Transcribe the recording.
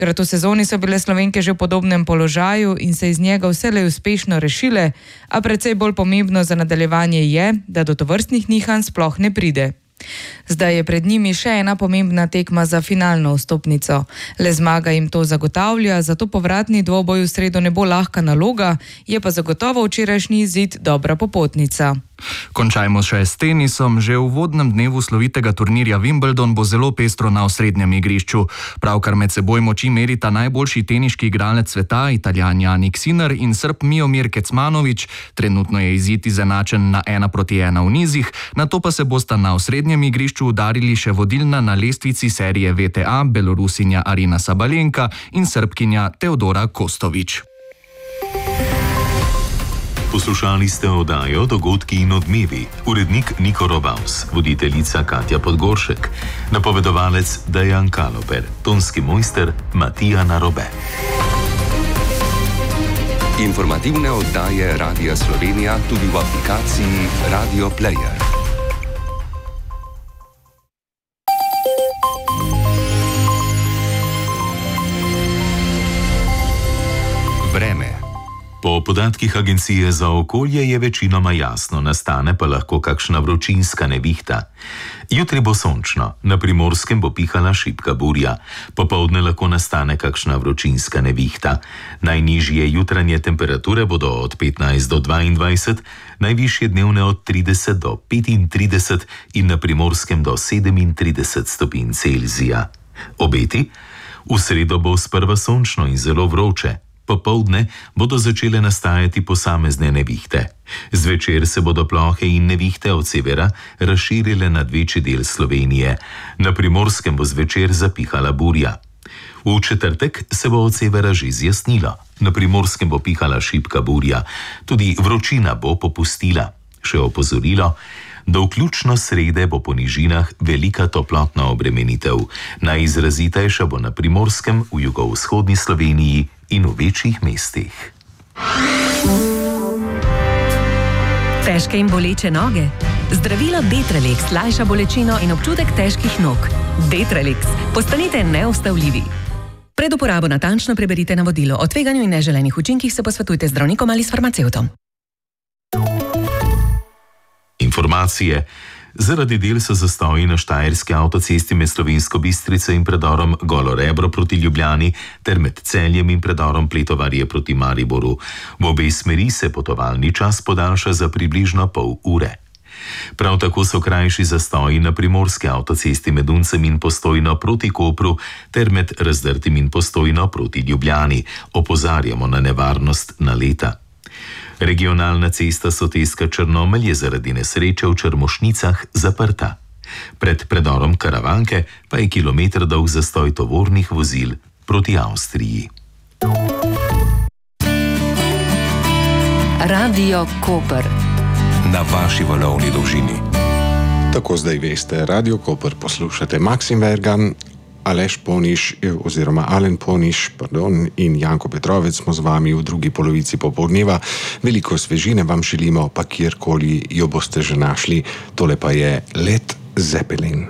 Pred to sezoni so bile Slovenke že v podobnem položaju in se iz njega vselej uspešno rešile, a precej bolj pomembno za nadaljevanje je, da do tovrstnih nihanj sploh ne pride. Zdaj je pred njimi še ena pomembna tekma za finalno vstopnico. Le zmaga jim to zagotavlja, zato povratni dvoboj v sredo ne bo lahka naloga, je pa zagotovo včerajšnji izid dobra popotnica. Končajmo še s tenisom. Že v uvodnem dnevu slovitega turnirja Wimbledon bo zelo pestro na osrednjem igrišču. Pravkar med seboj moči merita najboljši teniški igralec sveta, Italijan Jannik Sinner in Srb Miomir Kecmanović. Trenutno je izid izenačen na 1-1 v nizih, nato pa se bosta na osrednjem igrišču udarili še vodilna na lestvici serije VTA Belorusinja Arina Sabalenka in Srbkinja Teodora Kostović. Poslušali ste oddajo Dogodki in odmevi. Urednik Niko Robaus, voditeljica Katja Podgoršek, napovedovalec Dejan Kaloper, tonski mojster Matija Narobe. Informativne oddaje Radia Slovenija tudi v aplikaciji Radio Player. Vreme. Po podatkih Agencije za okolje je večinoma jasno, nastane pa lahko kakšna vročinska nevihta. Jutri bo sončno, na Primorskem bo pihala šibka burja. Popoldne lahko nastane kakšna vročinska nevihta. Najnižje jutranje temperature bodo od 15 do 22, najvišje dnevne od 30 do 35 in na Primorskem do 37 stopinj Celzija. Obeti? V sredo bo sprva sončno in zelo vroče. Popoldne bodo začele nastajati posamezne nevihte. Zvečer se bodo plohe in nevihte od severa razširile nad večji del Slovenije. Na Primorskem bo zvečer zapihala burja. V četrtek se bo od severa že zjasnilo. Na Primorskem bo pihala šibka burja. Tudi vročina bo popustila. Še opozorilo: do vključno srede bo po nižinah velika toplotna obremenitev. Najizrazitejša bo na Primorskem, v jugovzhodni Sloveniji in v večjih mestih. Težke in boleče noge? Zdravilo Detralex lajša bolečino in občutek težkih nog. Detralex. Postanite neustavljivi. Pred uporabo natančno preberite navodilo. O tveganju in neželenih učinkih se posvetujte z zdravnikom ali s farmacevtom. Informacije. Zaradi del so zastoji na štajerski avtocesti med Slovensko Bistrico in predorom Golo Rebro proti Ljubljani ter med Celjem in predorom Pletovarje proti Mariboru. V obe smeri se potovalni čas podaljša za približno pol ure. Prav tako so krajši zastoji na primorski avtocesti med Uncem in Postojno proti Kopru ter med Razdrtim in Postojno proti Ljubljani. Opozarjamo na nevarnost naleta. Regionalna cesta Soteska Črnomelj je zaradi nesreče v Črmošnicah zaprta. Pred predorom Karavanke pa je kilometer dolg zastoj tovornih vozil proti Avstriji. Radio Koper. Na vaši valovni dolžini. Tako zdaj veste, Radio Koper poslušate. Maksim Vergan, Aleš Poniš oziroma Alen Poniš, in Janko Petrovec smo z vami v drugi polovici popoldneva. Veliko svežine vam želimo, pa kjerkoli jo boste že našli. Tole pa je Led Zeppelin.